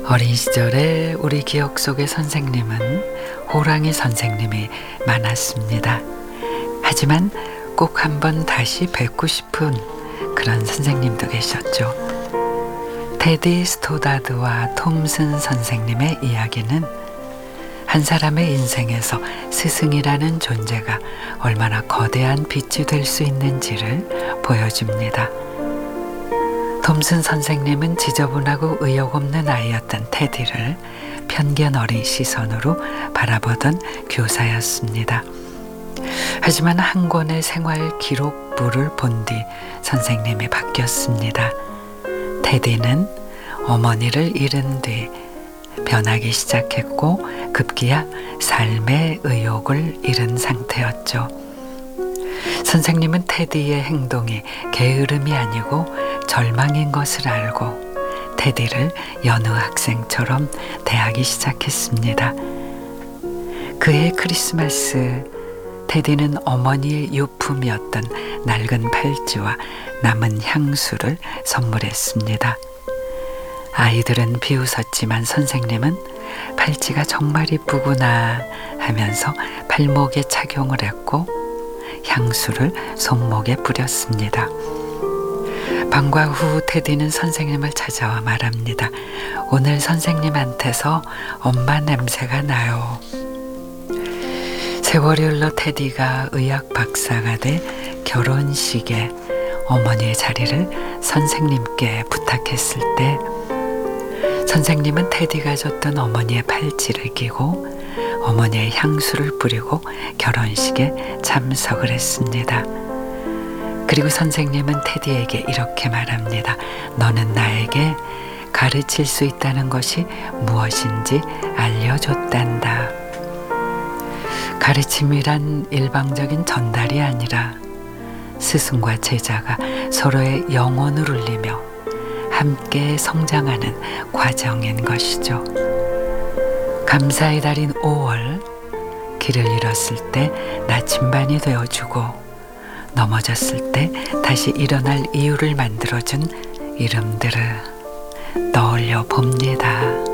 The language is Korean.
어린 시절에 우리 기억 속의 선생님은 호랑이 선생님이 많았습니다. 하지만 꼭 한번 다시 뵙고 싶은 그런 선생님도 계셨죠. 테디 스토다드와 톰슨 선생님의 이야기는 한 사람의 인생에서 스승이라는 존재가 얼마나 거대한 빛이 될 수 있는지를 보여줍니다. 톰슨 선생님은 지저분하고 의욕 없는 아이였던 테디를 편견 어린 시선으로 바라보던 교사였습니다. 하지만 한 권의 생활 기록부를 본 뒤 선생님이 바뀌었습니다. 테디는 어머니를 잃은 뒤 변하기 시작했고 급기야 삶의 의욕을 잃은 상태였죠. 선생님은 테디의 행동이 게으름이 아니고 절망인 것을 알고 테디를 여느 학생처럼 대하기 시작했습니다. 그해 크리스마스, 테디는 어머니의 유품이었던 낡은 팔찌와 남은 향수를 선물했습니다. 아이들은 비웃었지만 선생님은 팔찌가 정말 이쁘구나 하면서 발목에 착용을 했고 향수를 손목에 뿌렸습니다. 방과 후 테디는 선생님을 찾아와 말합니다. 오늘 선생님한테서 엄마 냄새가 나요. 세월이 흘러 테디가 의학 박사가 돼 결혼식에 어머니의 자리를 선생님께 부탁했을 때 선생님은 테디가 줬던 어머니의 팔찌를 끼고 어머니의 향수를 뿌리고 결혼식에 참석을 했습니다. 그리고 선생님은 테디에게 이렇게 말합니다. 너는 나에게 가르칠 수 있다는 것이 무엇인지 알려줬단다. 가르침이란 일방적인 전달이 아니라 스승과 제자가 서로의 영혼을 울리며 함께 성장하는 과정인 것이죠. 감사의 달인 5월, 길을 잃었을 때 나침반이 되어주고 넘어졌을 때 다시 일어날 이유를 만들어준 이름들을 떠올려 봅니다.